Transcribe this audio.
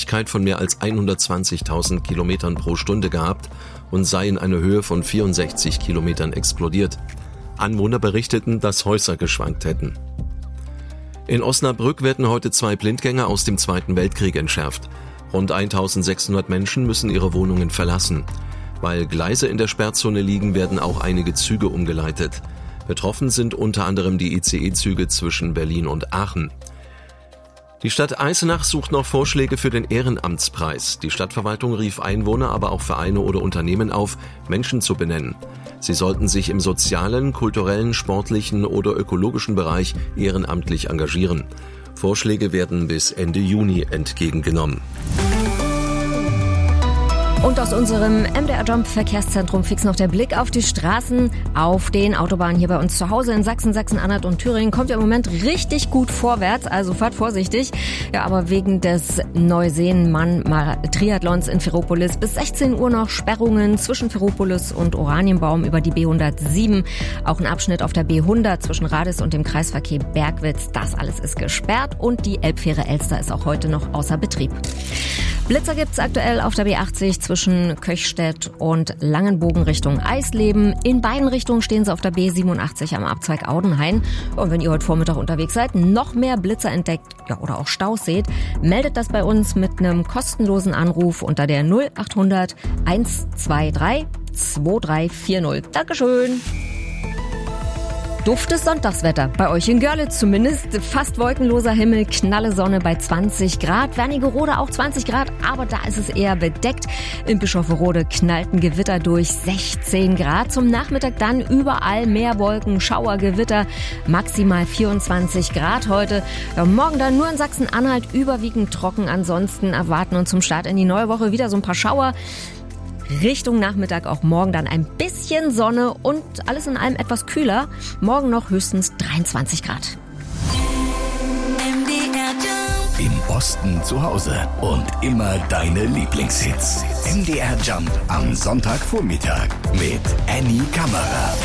Geschwindigkeit von mehr als 120.000 Kilometern pro Stunde gehabt und sei in eine Höhe von 64 Kilometern explodiert. Anwohner berichteten, dass Häuser geschwankt hätten. In Osnabrück werden heute 2 Blindgänger aus dem Zweiten Weltkrieg entschärft. Rund 1.600 Menschen müssen ihre Wohnungen verlassen. Weil Gleise in der Sperrzone liegen, werden auch einige Züge umgeleitet. Betroffen sind unter anderem die ICE-Züge zwischen Berlin und Aachen. Die Stadt Eisenach sucht noch Vorschläge für den Ehrenamtspreis. Die Stadtverwaltung rief Einwohner, aber auch Vereine oder Unternehmen auf, Menschen zu benennen. Sie sollten sich im sozialen, kulturellen, sportlichen oder ökologischen Bereich ehrenamtlich engagieren. Vorschläge werden bis Ende Juni entgegengenommen. Und aus unserem MDR Jump Verkehrszentrum fix noch der Blick auf die Straßen, auf den Autobahnen hier bei uns zu Hause in Sachsen, Sachsen-Anhalt und Thüringen. Kommt ja im Moment richtig gut vorwärts, also fahrt vorsichtig. Ja, aber wegen des Neuseen-Mann-Triathlons in Ferropolis bis 16 Uhr noch Sperrungen zwischen Ferropolis und Oranienbaum über die B107. Auch ein Abschnitt auf der B100 zwischen Radis und dem Kreisverkehr Bergwitz. Das alles ist gesperrt und die Elbfähre Elster ist auch heute noch außer Betrieb. Blitzer gibt's aktuell auf der B80 zwischen Köchstedt und Langenbogen Richtung Eisleben. In beiden Richtungen stehen sie auf der B87 am Abzweig Audenhain. Und wenn ihr heute Vormittag unterwegs seid, noch mehr Blitzer entdeckt, ja, oder auch Staus seht, meldet das bei uns mit einem kostenlosen Anruf unter der 0800 123 2340. Dankeschön. Duftes Sonntagswetter. Bei euch in Görlitz zumindest. Fast wolkenloser Himmel, knalle Sonne bei 20 Grad. Wernigerode auch 20 Grad, aber da ist es eher bedeckt. In Bischofferode knallt ein Gewitter durch 16 Grad. Zum Nachmittag dann überall mehr Wolken, Schauer, Gewitter. Maximal 24 Grad heute. Ja, morgen dann nur in Sachsen-Anhalt überwiegend trocken. Ansonsten erwarten uns zum Start in die neue Woche wieder so ein paar Schauer. Richtung Nachmittag auch morgen dann ein bisschen Sonne und alles in allem etwas kühler. Morgen noch höchstens 23 Grad. Im Osten zu Hause und immer deine Lieblingshits. MDR Jump am Sonntagvormittag mit Annie Kammerer.